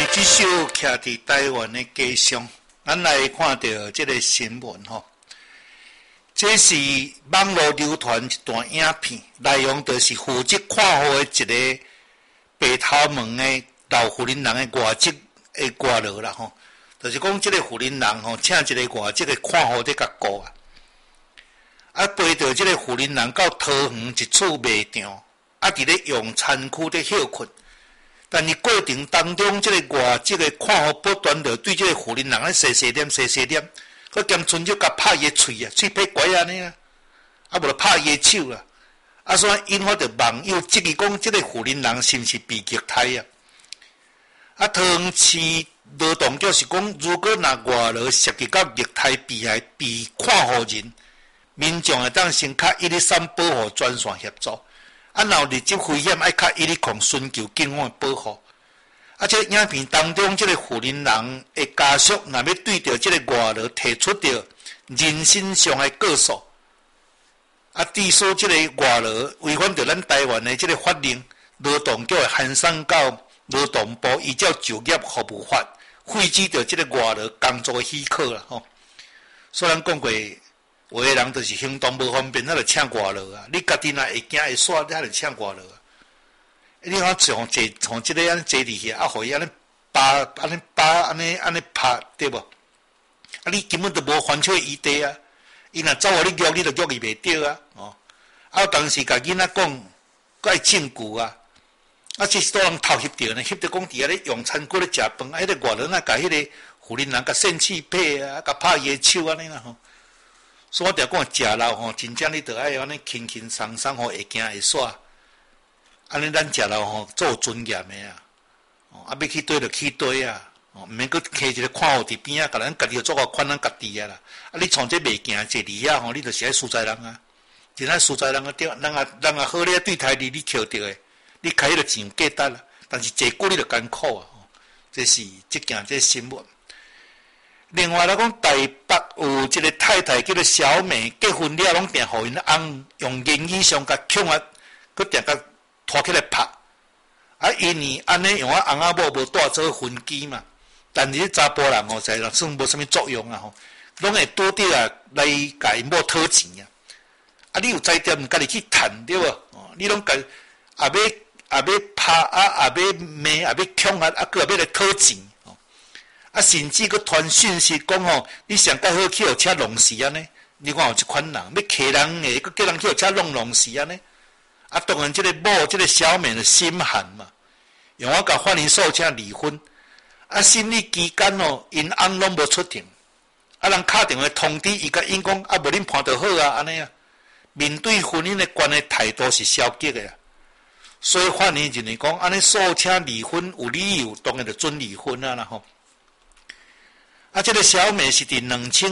这首徛伫台湾的街上，咱来看到这个新闻吼。这是网络流传一段影片，内容就是负责看护的一个白头毛的老妇人人的外籍的外劳啦吼。就是讲，这个妇人人吼，请一个外籍的看护在甲顾啊。啊，陪着这个妇人人到桃园一处卖场，啊，伫咧用餐区咧休困。但是过程当中，这个外籍的看护不断地对这个妇人人咧细细念，佮兼伸手甲拍伊喙啊，喙皮拐安尼啊，啊无就拍伊手啦，啊所以引发着网友质疑讲，这个妇人人是毋是被虐待啊？啊，桃园市劳动局是讲，如果若外劳涉及到虐待被害被看护人，民众会当先卡113保护专线协助。啊，若有立即危险，爱卡110寻求警方保护。啊，这个影片当中，这个妇人人的家属若要对着这个外劳提出着人身上的告诉，啊，致使这个外劳违反着咱台湾的这个法令，劳动局会函送到劳动部依照就业服务法废止着这个外劳工作的许可啦吼。虽然讲过。有的人就是行动无方便，那就请外劳啊！你家己若会惊会煞，你还就请外劳啊！你看像像即个安尼坐伫遐，啊，互伊安尼安尼拍，对无？啊，你根本就无翻手余地啊！伊若走互你虐，你就虐伊袂着啊！哦，啊，当时甲囡仔讲，佮爱证据啊！啊，这是多人偷翕着呢？翕着讲伫遐咧用餐馆咧食饭，啊，迄个外劳若甲迄个妇人人甲扇气皮啊，甲拍伊手安尼啦吼。所以我著讲食肉吼，真正你着爱安尼轻轻松松吼，会惊会煞。安尼咱食肉吼，做尊严的啊。啊，要去堆就去堆啊。毋免阁摕一个看护伫边啊，甲咱家己做个款咱家己啊啦。啊，你从这袂行坐伫遐吼，你就是爱输在人啊。真爱输在人啊，对，人啊好咧对待你，你扣着诶，你开迄个钱价值啦。但是坐久你就艰苦啊。这是这新闻。另外来讲，台北有一个太太叫做小美，结婚了拢定互因翁用言语上甲强啊，佮定甲拖起来拍。啊，因为安尼用翁仔某无带做分机嘛，但是查甫人吼，在算无啥物作用啊吼，拢会拄着啊来甲因某讨钱啊。啊，你有在店家己去趁对无？哦，你拢甲也要拍啊，也要骂，也要强啊，啊，佮也要来讨钱。啊，甚至佮传讯息讲吼，你上介好去互车弄死安尼，你看有即款人要客人诶，佮叫人去互车弄死安尼。啊，当然即个某即个小美的心寒嘛，用我甲法院诉请离婚。啊，审理期间哦，因翁拢无出庭，啊，人敲电话通知伊，甲因讲啊，无恁判就好啊，安尼啊。面对婚姻的关系态度是消极的啊，所以法院认为讲，安尼诉请离婚有理由，当然就准离婚啊啦吼。啊，这个小美是伫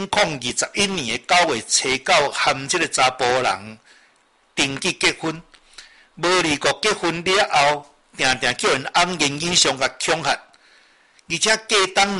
2021年的9月初9和这个查甫人登记结婚，无离国结婚了后，定定叫因翁言语上甲恐吓，而且加当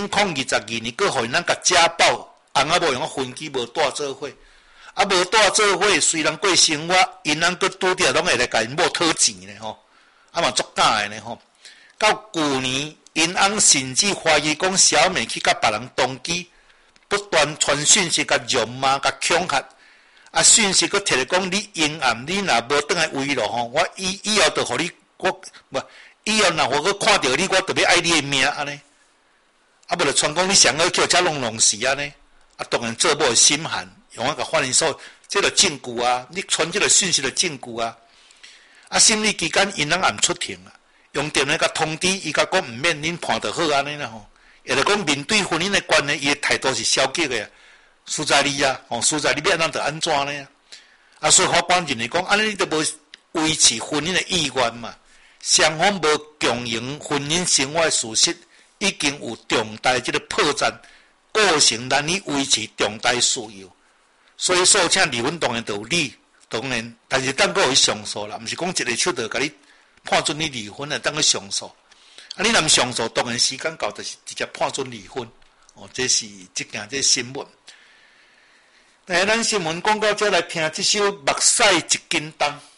2022年，佮互因甲家暴，翁仔某用分机无带做伙，啊无带做伙，虽然过生活，因翁佮拄着拢会来甲因某讨钱咧吼，啊嘛足假诶咧吼，到去年。因翁甚至怀疑讲小美去甲别人同居，不断传讯息甲辱骂甲恐吓，啊讯息佫摕来讲你阴暗，你若无倒来围落吼，我以后就互你以后若我佫看到你，我特别爱你的命安尼，啊无就传讲你上好叫遮弄死安尼，啊当然做某心寒，用我甲法院说，这个证据啊，你传这个讯息的证据啊，啊审理期间因翁也毋出庭啊。用电话甲通知，伊甲讲毋免恁判就好安尼啦吼。也就讲面对婚姻的关系，伊的态度是消极的。实在你啊，吼，实在你要安怎就安怎呢？啊，所以法官认为讲，安尼你都无维持婚姻的意愿嘛，双方无共赢婚姻生活的事实，已经有重大这个破绽，构成难以维持重大需要。所以诉请离婚当然就有理，当然，但是等佫有上诉啦，毋是讲一个手就甲你。判准你离婚啊，当去上诉。啊，你若毋上诉，当然时间到就是直接判准离婚。哦，这是这新闻。但是咱新闻讲到这来听这首《目屎一斤重》。